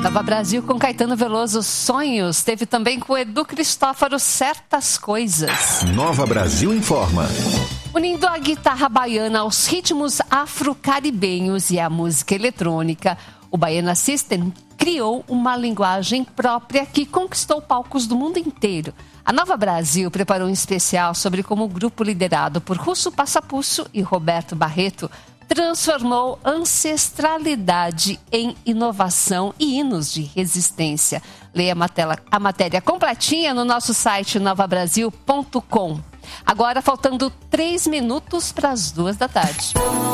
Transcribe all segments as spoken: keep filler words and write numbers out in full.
Nova Brasil com Caetano Veloso, Sonhos. Teve também com Edu Cristófaro, Certas Coisas. Nova Brasil informa. Unindo a guitarra baiana aos ritmos afro-caribenhos e a música eletrônica, o Baiana System criou uma linguagem própria que conquistou palcos do mundo inteiro. A Nova Brasil preparou um especial sobre como o grupo liderado por Russo Passapusso e Roberto Barreto transformou ancestralidade em inovação e hinos de resistência. Leia a matéria, a matéria completinha no nosso site nova brasil ponto com. Agora, faltando três minutos para as duas da tarde.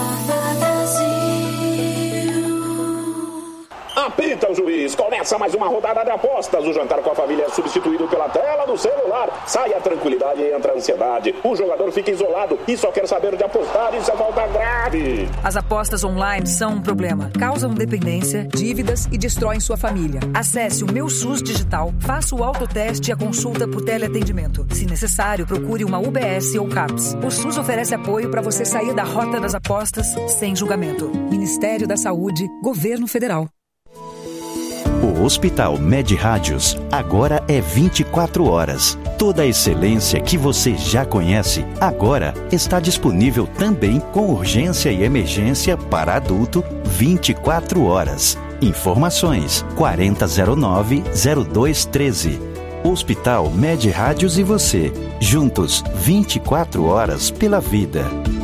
Apita o juiz, começa mais uma rodada de apostas. O jantar com a família é substituído pela tela do celular. Sai a tranquilidade e entra a ansiedade. O jogador fica isolado e só quer saber de apostar. Isso é falta grave. As apostas online são um problema. Causam dependência, dívidas e destroem sua família. Acesse o Meu SUS Digital, faça o autoteste e a consulta por teleatendimento. Se necessário, procure uma U B S ou CAPS. O SUS oferece apoio para você sair da rota das apostas sem julgamento. Ministério da Saúde, Governo Federal. O Hospital Med Rádios agora é vinte e quatro horas. Toda a excelência que você já conhece agora está disponível também com urgência e emergência para adulto vinte e quatro horas. Informações quarenta zero nove zero dois treze. Hospital Med Rádios e você, juntos vinte e quatro horas pela vida.